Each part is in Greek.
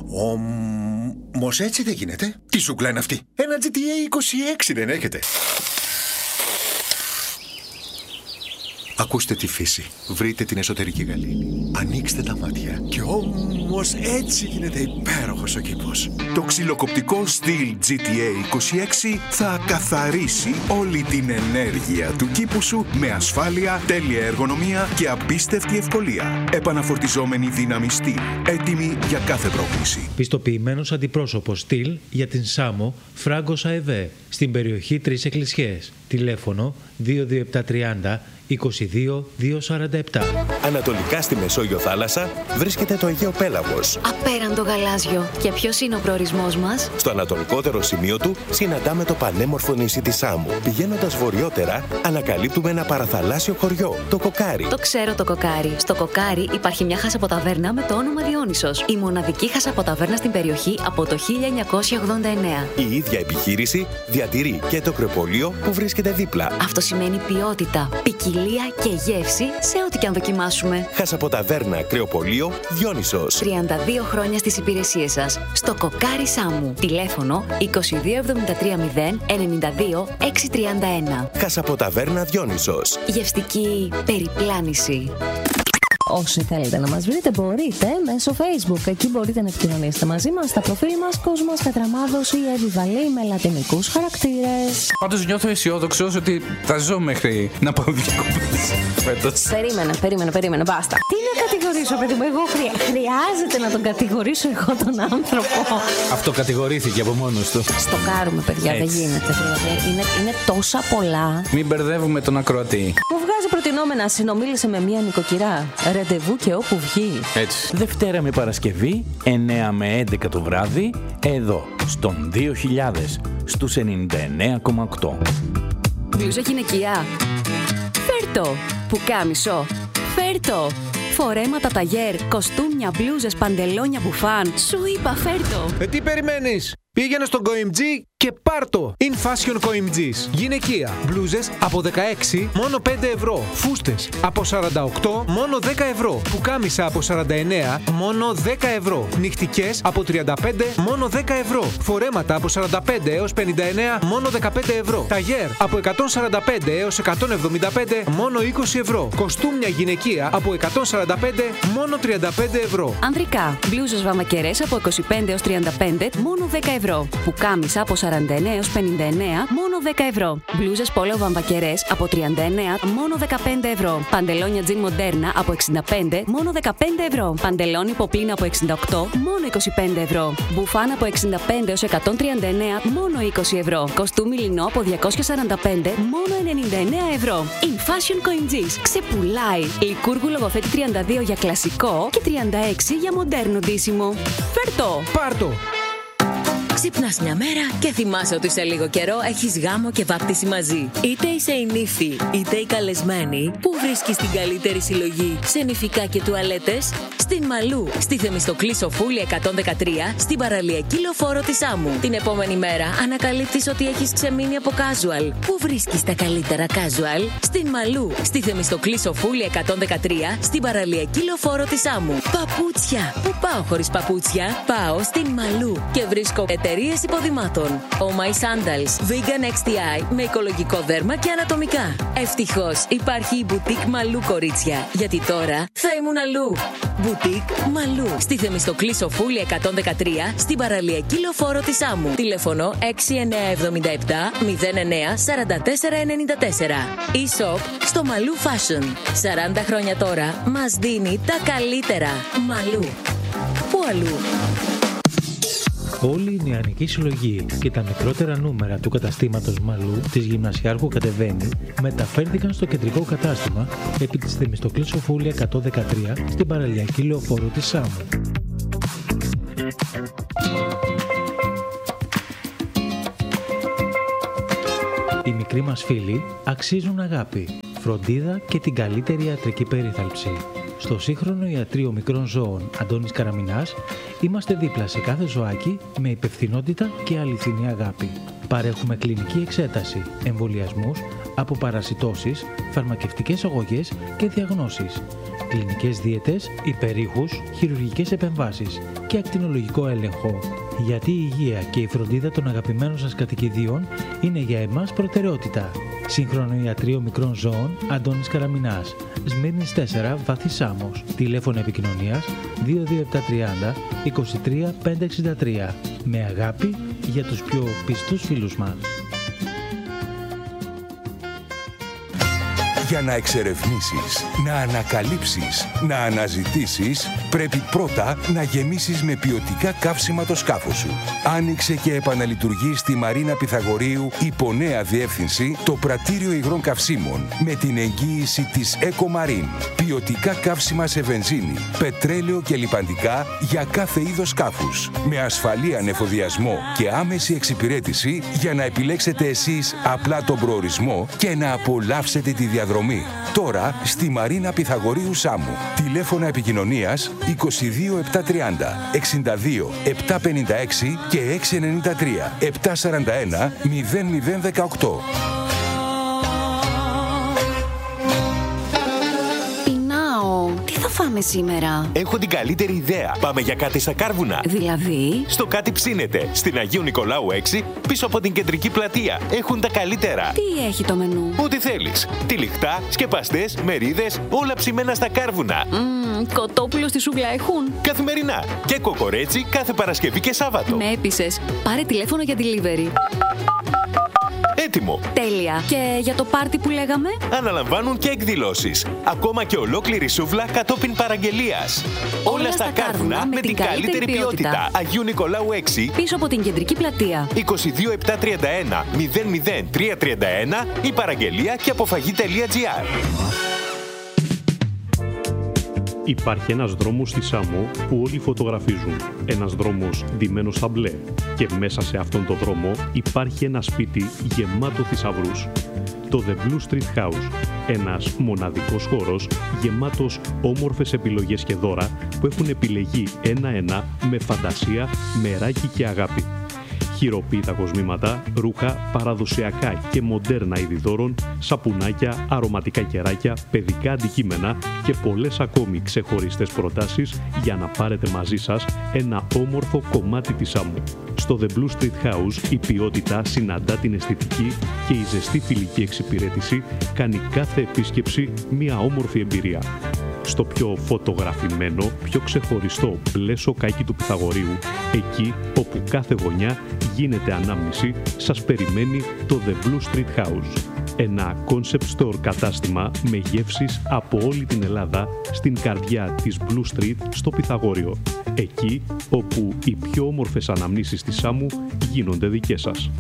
Όμως έτσι δεν γίνεται. Τι σούκλα είναι αυτή? Ένα GTA 26 δεν έχετε? Ακούστε τη φύση. Βρείτε την εσωτερική γαλήνη. Ανοίξτε τα μάτια. Και όμως έτσι γίνεται υπέροχος ο κήπος. Το ξυλοκοπτικό στυλ GTA 26 θα καθαρίσει όλη την ενέργεια του κήπου σου με ασφάλεια, τέλεια εργονομία και απίστευτη ευκολία. Επαναφορτιζόμενη δύναμη στυλ. Έτοιμη για κάθε πρόκληση. Πιστοποιημένος αντιπρόσωπος στυλ για την Σάμο Φράγκος ΑΕΒΕ στην περιοχή 3 Εκκλησιές. Τηλέφωνο 22730 22-247. Ανατολικά στη Μεσόγειο θάλασσα βρίσκεται το Αιγαίο Πέλαγος. Απέραντο γαλάζιο. Και ποιος είναι ο προορισμός μας? Στο ανατολικότερο σημείο του συναντάμε το πανέμορφο νησί της Σάμου. Πηγαίνοντας βορειότερα, ανακαλύπτουμε ένα παραθαλάσσιο χωριό, το Κοκάρι. Το ξέρω το Κοκάρι. Στο Κοκάρι υπάρχει μια χασαποταβέρνα με το όνομα Διόνυσος. Η μοναδική χασαποταβέρνα στην περιοχή από το 1989. Η ίδια επιχείρηση διατηρεί και το κρεοπολείο που βρίσκεται δίπλα. Αυτό σημαίνει ποιότητα, ποικιλία και γεύση σε ό,τι και αν δοκιμάσουμε. Χασαποταβέρνα κρεοπολείο Διόνυσος. 32 χρόνια στις υπηρεσίες σας. Στο Κοκάρι Σάμου. Τηλέφωνο 2273 092 631. Χασαποταβέρνα Διόνυσος. Γευστική περιπλάνηση. Όσοι θέλετε να μας βρείτε μπορείτε μέσω Facebook. Εκεί μπορείτε να επικοινωνήσετε μαζί μας στα προφίλ μας Κόσμος Κατραμάδος ή Εβιβαλή με λατινικούς χαρακτήρες. Πάντως νιώθω αισιόδοξος ότι θα ζω μέχρι να πάω διακοπές φέτος. Περίμενε, μπάστα. Τι να κατηγορήσω, παιδί μου, εγώ χρειάζεται να τον κατηγορήσω εγώ τον άνθρωπο? Αυτό κατηγορήθηκε από μόνος του. Στοκάρουμε, παιδιά, δεν γίνεται. Είναι τόσα πολλά. Μην μπερδεύουμε τον ακροατή. Μου βγάζει προτινόμενα, συνομίλησε με μία νοικοκυρά. Ραντεβού και όπου βγει. Έτσι. Δευτέρα με Παρασκευή, 9 με 11 το βράδυ, εδώ, στον 2000, στους 99,8. Μπλούζα γυναικεία. Φέρτο. Πουκάμισο. Φέρτο. Φορέματα ταγέρ, κοστούμια, μπλούζες, παντελόνια, μπουφάν. Σου είπα φέρτο. Τι περιμένεις? Πήγαινε στον COIMG και πάρτο! In Fashion COIMG's. Γυναικεία. Μπλούζες από 16, μόνο 5 ευρώ. Φούστες από 48, μόνο 10 ευρώ. Πουκάμισα από 49, μόνο 10 ευρώ. Νυχτικές από 35, μόνο 10 ευρώ. Φορέματα από 45 έως 59, μόνο 15 ευρώ. Ταγέρ από 145 έως 175, μόνο 20 ευρώ. Κοστούμια γυναικεία από 145, μόνο 35 ευρώ. Ανδρικά. Μπλούζες βαμακερές από 25 έως 35, μόνο 10 ευρώ. Πουκάμισα από 49 έως 59, μόνο 10 ευρώ. Μπλούζες πόλο βαμβακερές από 39, μόνο 15 ευρώ. Παντελόνια τζιν μοντέρνα από 65, μόνο 15 ευρώ. Παντελόνι ποπλίνα από 68, μόνο 25 ευρώ. Μπουφάν από 65 έως 139, μόνο 20 ευρώ. Κοστούμι λινό από 245, μόνο 99 ευρώ. In Fashion COIMG's. Ξεπουλάει. Λικούργου λογοθέτη 32 για κλασικό και 36 για μοντέρνο ντύσιμο. Φέρτο! Πάρτο! Ξυπνάς μια μέρα και θυμάσαι ότι σε λίγο καιρό έχεις γάμο και βάπτιση μαζί. Είτε είσαι η νύφη, είτε η καλεσμένη, που βρίσκεις την καλύτερη συλλογή σε νηφικά και τουαλέτες? Στην Μαλού, στη Θεμιστοκλή Σοφούλη 113, στην παραλιακή λεωφόρο της Σάμου. Την επόμενη μέρα ανακαλύπτεις ότι έχεις ξεμείνει από casual. Πού βρίσκεις τα καλύτερα casual? Στην Μαλού, στη Θεμιστοκλή Σοφούλη 113, στην παραλιακή λεωφόρο της Σάμου. Παπούτσια! Πού πάω χωρίς παπούτσια? Πάω στην Μαλού και βρίσκω εταιρείες υποδημάτων. Oh My Sandals, Vegan XTI με οικολογικό δέρμα και ανατομικά. Ευτυχώς υπάρχει η Boutique Μαλού, κορίτσια, γιατί τώρα θα ήμουν αλλού. Boutique Μαλού, στη Θεμιστοκλή Σοφούλη 113, στην παραλιακή λεωφόρο της Σάμου. Τηλέφωνο 6977 09 44 94. E-shop στο Μαλού Fashion. 40 χρόνια τώρα μας δίνει τα καλύτερα. Μαλού. Πού αλλού? Όλη η νεανική συλλογή και τα μικρότερα νούμερα του καταστήματος Μαλού της Γυμνασιάρχου Κατεβαίνει μεταφέρθηκαν στο κεντρικό κατάστημα επί της Θεμιστοκλής Σοφούλη 113 στην παραλιακή λεωφόρο της Σάμου. Οι μικροί μας φίλοι αξίζουν αγάπη, φροντίδα και την καλύτερη ιατρική περίθαλψη. Στο σύγχρονο ιατρείο μικρών ζώων Αντώνης Καραμινάς είμαστε δίπλα σε κάθε ζωάκι με υπευθυνότητα και αληθινή αγάπη. Παρέχουμε κλινική εξέταση, εμβολιασμούς, από παρασιτώσεις, φαρμακευτικές αγωγές και διαγνώσεις, κλινικές δίαιτες, υπερήχους, χειρουργικές επεμβάσεις και ακτινολογικό έλεγχο. Γιατί η υγεία και η φροντίδα των αγαπημένων σας κατοικιδίων είναι για εμάς προτεραιότητα. Σύγχρονο ιατρείο μικρών ζώων Αντώνης Καραμινάς, Σμύρνης 4, Βάθη Σάμος. Τηλέφωνο επικοινωνίας 22730 23 563. Με αγάπη για τους πιο πιστούς φίλους μας. Για να εξερευνήσεις, να ανακαλύψεις, να αναζητήσεις, πρέπει πρώτα να γεμίσεις με ποιοτικά καύσιμα το σκάφος σου. Άνοιξε και επαναλειτουργεί στη Μαρίνα Πυθαγορείου υπό νέα διεύθυνση το πρατήριο υγρών καυσίμων με την εγγύηση της EcoMarine. Ποιοτικά καύσιμα σε βενζίνη, πετρέλαιο και λιπαντικά για κάθε είδος σκάφους. Με ασφαλή ανεφοδιασμό και άμεση εξυπηρέτηση για να επιλέξετε εσείς απλά τον προορισμό και να απολαύσετε τη διαδρομή. Τώρα στη Μαρίνα Πυθαγορείου Σάμου. Τηλέφωνα επικοινωνίας 22 730 62 756 και 693 741 0018. Τι θα φάμε σήμερα? Έχω την καλύτερη ιδέα. Πάμε για κάτι στα Κάρβουνα. Δηλαδή? Στο Κάτι Ψήνεται. Στην Αγίου Νικολάου 6, πίσω από την κεντρική πλατεία. Έχουν τα καλύτερα. Τι έχει το μενού? Ό,τι θέλεις. Τυλιχτά, σκεπαστές, μερίδες, όλα ψημένα στα Κάρβουνα. Κοτόπουλο στη σούγκλα έχουν? Καθημερινά. Και κοκορέτσι κάθε Παρασκευή και Σάββατο. Με έπεισες. Πάρε τηλέφωνο για delivery. Έτοιμο. Τέλεια. Και για το πάρτι που λέγαμε? Αναλαμβάνουν και εκδηλώσεις. Ακόμα και ολόκληρη σούβλα κατόπιν παραγγελίας. Όλα στα Κάρβουνα με την καλύτερη ποιότητα. Αγίου Νικολάου 6. Πίσω από την κεντρική πλατεία. 22 731 00 331 ή παραγγελία και αποφαγή.gr. Υπάρχει ένας δρόμος στη Σάμο που όλοι φωτογραφίζουν. Ένας δρόμος ντυμένος στα μπλε. Και μέσα σε αυτόν τον δρόμο υπάρχει ένα σπίτι γεμάτο θησαυρούς. Το The Blue Street House. Ένας μοναδικός χώρος γεμάτος όμορφες επιλογές και δώρα που έχουν επιλεγεί ένα-ένα με φαντασία, μεράκι και αγάπη. Χειροποίητα κοσμήματα, ρούχα, παραδοσιακά και μοντέρνα είδη δώρων, σαπουνάκια, αρωματικά κεράκια, παιδικά αντικείμενα και πολλές ακόμη ξεχωριστές προτάσεις για να πάρετε μαζί σας ένα όμορφο κομμάτι της Σάμου. Στο The Blue Street House η ποιότητα συναντά την αισθητική και η ζεστή φιλική εξυπηρέτηση κάνει κάθε επίσκεψη μια όμορφη εμπειρία. Στο πιο φωτογραφημένο, πιο ξεχωριστό μπλε σοκάκι του Πυθαγορείου, εκεί όπου κάθε γωνιά γίνεται ανάμνηση, σας περιμένει το The Blue Street House. Ένα concept store κατάστημα με γεύσεις από όλη την Ελλάδα στην καρδιά της Blue Street στο Πυθαγόριο. Εκεί όπου οι πιο όμορφες αναμνήσεις της Σάμου γίνονται δικές σας.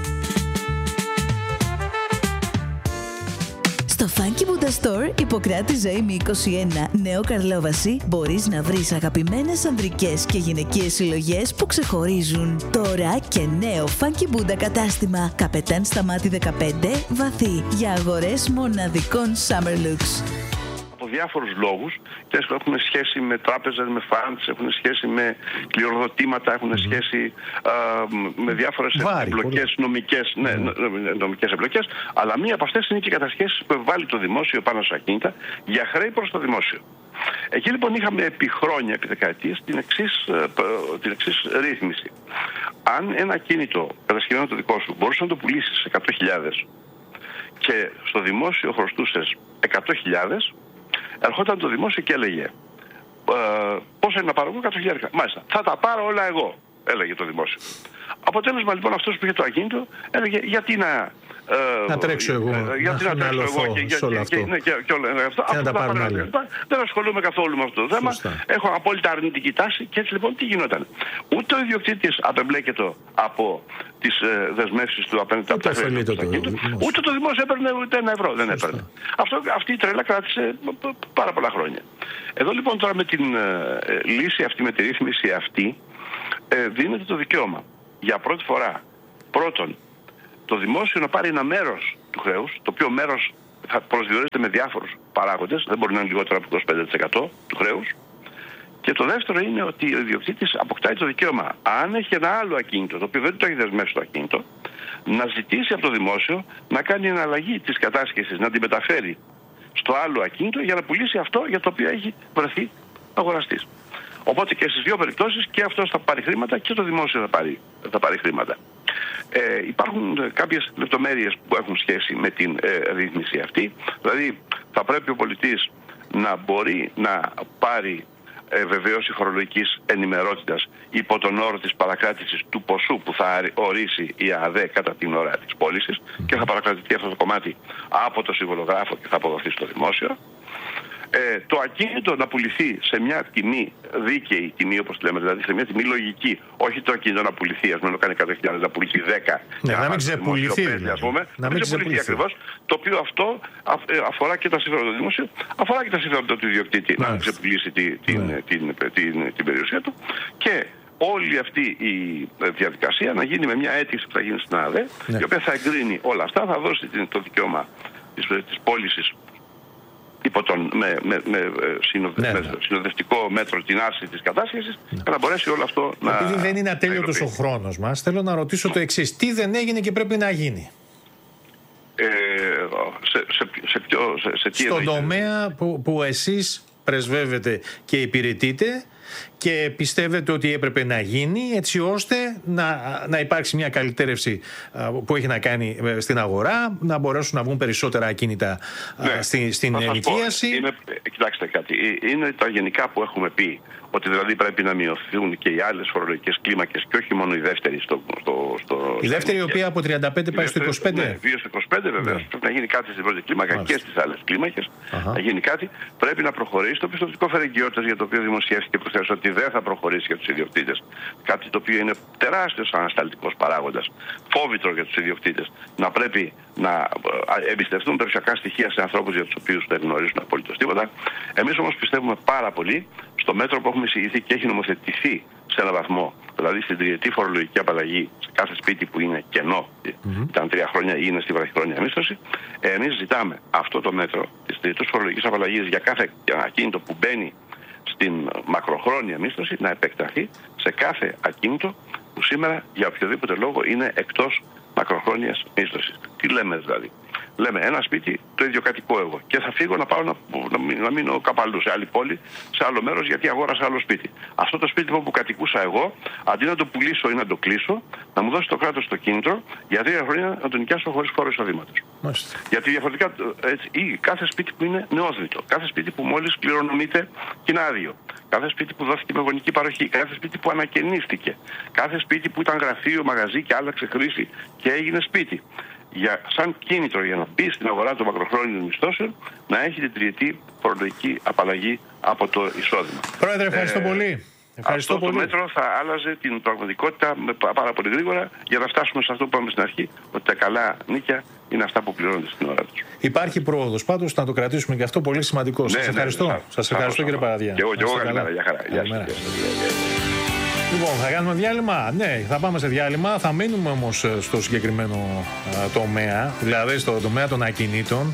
Στο Funky Buddha Store, Ιπποκράτη Ζωήμη 21, Νέο Καρλόβαση, μπορείς να βρεις αγαπημένες ανδρικές και γυναικείες συλλογές που ξεχωρίζουν. Τώρα και νέο Funky Buddha κατάστημα, Καπετάν Σταμάτη 15, Βαθύ, για αγορές μοναδικών summer looks. Από διάφορους λόγους, και έχουν σχέση με τράπεζες, με funds, έχουν σχέση με κληροδοτήματα, έχουν σχέση με διάφορες εμπλοκές νομικές, νομικές εμπλοκές, αλλά μία από αυτές είναι και οι κατασχέσεις που επιβάλλει το δημόσιο πάνω στα ακίνητα για χρέη προς το δημόσιο. Εκεί λοιπόν είχαμε επί χρόνια, επί δεκαετίες, την εξής ρύθμιση. Αν ένα ακίνητο κατασκευμένο το δικό σου μπορούσε να το πουλήσεις σε 100.000 και στο δημόσιο χρωστούσες 100.000, ερχόταν το δημόσιο και έλεγε πόσα είναι να πάρω εγώ? 100.000. Μάλιστα, θα τα πάρω όλα εγώ, έλεγε το δημόσιο. Αποτέλεσμα λοιπόν αυτός που είχε το ακίνητο έλεγε γιατί να τρέξω εγώ, γιατί να τρέξω εγώ και όλα αυτά. Και να τα πάρουν άλλοι. Δεν ασχολούμαι καθόλου με αυτό το θέμα. Έχω απόλυτα αρνητική τάση και έτσι λοιπόν τι γινόταν? Ούτε ο ιδιοκτήτης απεμπλέκεται από τις δεσμεύσεις του απέναντι από τα χρέη του ακίνητου, ούτε το δημόσιο έπαιρνε ούτε ένα ευρώ. Δεν έπαιρνε. Αυτή η τρέλα κράτησε πάρα πολλά χρόνια. Εδώ λοιπόν τώρα με την λύση αυτή, με τη ρύθμιση αυτή, δίνεται το δικαίωμα για πρώτη φορά πρώτον το δημόσιο να πάρει ένα μέρος του χρέους, το οποίο μέρος θα προσδιορίζεται με διάφορους παράγοντες, δεν μπορεί να είναι λιγότερο από 25% του χρέους. Και το δεύτερο είναι ότι ο ιδιοκτήτης αποκτάει το δικαίωμα, αν έχει ένα άλλο ακίνητο, το οποίο δεν το έχει δεσμεύσει το ακίνητο, να ζητήσει από το δημόσιο να κάνει εναλλαγή της κατάσχεσης, να την μεταφέρει στο άλλο ακίνητο για να πουλήσει αυτό για το οποίο έχει βρεθεί αγοραστής. Οπότε και στις δύο περιπτώσεις και αυτός θα πάρει χρήματα και το δημόσιο θα πάρει χρήματα. Υπάρχουν κάποιες λεπτομέρειες που έχουν σχέση με την ρύθμιση αυτή. Δηλαδή θα πρέπει ο πολιτής να μπορεί να πάρει βεβαίωση φορολογικής ενημερότητας υπό τον όρο της παρακράτησης του ποσού που θα ορίσει η ΑΔΕ κατά την ώρα της πώλησης και θα παρακρατηθεί αυτό το κομμάτι από το συμβολογράφο και θα αποδοθεί στο δημόσιο. Το ακίνητο να πουληθεί σε μια τιμή, δίκαιη τιμή όπως λέμε, δηλαδή σε μια τιμή λογική, όχι το ακίνητο να πουληθεί, ας πούμε, να κάνει 100.000, να πουληθεί 10. Να μην ξεπουληθεί, ας πούμε, να μην ξεπουληθεί ακριβώς, το οποίο αυτό αφορά και τα συμφέροντα του δημοσίου, αφορά και τα συμφέροντα του ιδιοκτήτη να ξεπουλήσει την περιουσία του και όλη αυτή η διαδικασία να γίνει με μια αίτηση που θα γίνει στην ΑΔΕ, η οποία θα εγκρίνει όλα αυτά, θα δώσει το δικαίωμα της πώλησης υπό με συνοδευτικό μέτρο την άρση της κατάσχεσης για να μπορέσει όλο αυτό να... Επειδή δεν είναι ατέλειωτος ο χρόνος μας, θέλω να ρωτήσω το εξής. Τι δεν έγινε και πρέπει να γίνει? Στον τομέα που εσείς πρεσβεύετε και υπηρετείτε και πιστεύετε ότι έπρεπε να γίνει έτσι ώστε να υπάρξει μια καλυτέρευση που έχει να κάνει στην αγορά, να μπορέσουν να βγουν περισσότερα ακίνητα στην ενοικίαση. Κοιτάξτε κάτι, είναι τα γενικά που έχουμε πει, ότι δηλαδή πρέπει να μειωθούν και οι άλλες φορολογικές κλίμακες και όχι μόνο η δεύτερη η δεύτερη, η οποία από 35 πάει στο 25. Ναι, 2 στο 25 βεβαίως. Πρέπει να γίνει κάτι στην πρώτη κλίμακα και στις άλλες κλίμακες. Να γίνει κάτι. Πρέπει να προχωρήσει το πιστωτικό φερεγγιότητας, για το οποίο δημοσιεύτηκε προχθές ότι δεν θα προχωρήσει για τους ιδιοκτήτες. Κάτι το οποίο είναι τεράστιος ανασταλτικός παράγοντας. Φόβητρο για τους ιδιοκτήτες. Να πρέπει να εμπιστευτούν περιουσιακά στοιχεία σε ανθρώπους για τους οποίους δεν γνωρίζουν απολύτως τίποτα. Εμείς όμως πιστεύουμε πάρα πολύ στο μέτρο που έχουμε εισηγηθεί και έχει νομοθετηθεί σε έναν βαθμό, δηλαδή στην τριετή φορολογική απαλλαγή σε κάθε σπίτι που είναι κενό, ήταν 3 χρόνια ή είναι στη βραχυχρόνια μίσθωση. Εμείς ζητάμε αυτό το μέτρο της τριετούς φορολογικής απαλλαγής για κάθε ακίνητο που μπαίνει στην μακροχρόνια μίσθωση να επεκταθεί σε κάθε ακίνητο που σήμερα για οποιοδήποτε λόγο είναι εκτός μακροχρόνιας μίσθωσης. Τι λέμε δηλαδή? Λέμε ένα σπίτι το ίδιο κατοικώ εγώ και θα φύγω να πάω να μείνω κάπου αλλού, σε άλλη πόλη, σε άλλο μέρος, γιατί αγόρασα άλλο σπίτι. Αυτό το σπίτι που κατοικούσα εγώ, αντί να το πουλήσω ή να το κλείσω, να μου δώσει το κράτος το κίνητρο για 3 χρόνια να το νοικιάσω χωρίς φόρο εισοδήματος. Γιατί διαφορετικά ή κάθε σπίτι που είναι νεόσδυτο, κάθε σπίτι που μόλις κληρονομείται και είναι άδειο, κάθε σπίτι που δόθηκε με γονική παροχή, κάθε σπίτι που ανακαινίστηκε, κάθε σπίτι που ήταν γραφείο, μαγαζί και άλλαξε χρήση και έγινε σπίτι. Σαν κίνητρο για να μπει στην αγορά των μακροχρόνιων μισθώσεων, να έχει την τριετή φορολογική απαλλαγή από το εισόδημα. Πρόεδρε, ευχαριστώ πολύ. Αυτό το μέτρο θα άλλαζε την πραγματικότητα πάρα πολύ γρήγορα για να φτάσουμε σε αυτό που είπαμε στην αρχή, ότι τα καλά νίκια είναι αυτά που πληρώνονται στην ώρα τους. Υπάρχει πρόοδος πάντως, να το κρατήσουμε και αυτό πολύ σημαντικό. Σας ευχαριστώ. Σας ευχαριστώ κύριε Παραδιά. Και εγώ καλημέρα. Γεια χαρά. Λοιπόν, θα κάνουμε διάλειμμα. Ναι, θα πάμε σε διάλειμμα. Θα μείνουμε όμως στο συγκεκριμένο τομέα, δηλαδή στο τομέα των ακινήτων.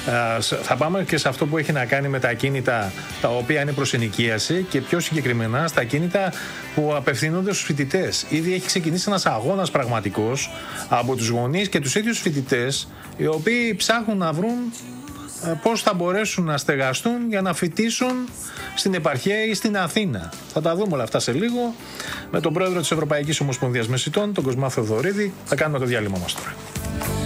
Θα πάμε και σε αυτό που έχει να κάνει με τα ακίνητα τα οποία είναι προς ενοικίαση και πιο συγκεκριμένα στα ακίνητα που απευθύνονται στους φοιτητές. Ήδη έχει ξεκινήσει ένας αγώνας πραγματικός από τους γονείς και τους ίδιους φοιτητές, οι οποίοι ψάχνουν να βρουν πώς θα μπορέσουν να στεγαστούν για να φοιτήσουν στην επαρχία ή στην Αθήνα. Θα τα δούμε όλα αυτά σε λίγο με τον πρόεδρο της Ευρωπαϊκής Ομοσπονδίας Μεσιτών, τον Κοσμά Θεοδωρίδη. Θα κάνουμε το διάλειμμα μας τώρα.